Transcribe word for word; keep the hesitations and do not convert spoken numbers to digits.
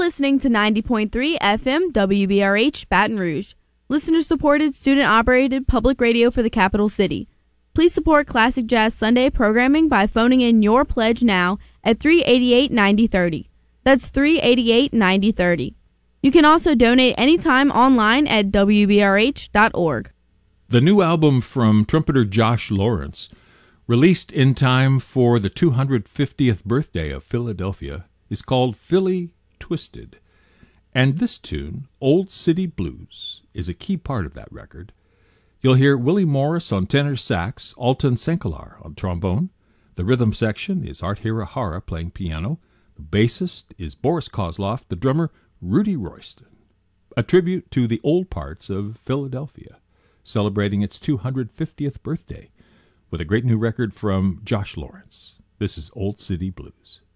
listening to ninety point three F M W B R H Baton Rouge, listener-supported, student-operated public radio for the capital city. Please support Classic Jazz Sunday programming by phoning in your pledge now at three eight eight, nine zero three zero. That's three eight eight, nine zero three zero. You can also donate anytime online at W B R H dot org. The new album from trumpeter Josh Lawrence, released in time for the two hundred fiftieth birthday of Philadelphia, is called Philly Twisted. And this tune, Old City Blues, is a key part of that record. You'll hear Willie Morris on tenor sax, Alton Senkelar on trombone. The rhythm section is Art Hirahara playing piano. The bassist is Boris Kozloff, the drummer Rudy Royston. A tribute to the old parts of Philadelphia, celebrating its two hundred fiftieth birthday with a great new record from Josh Lawrence. This is Old City Blues.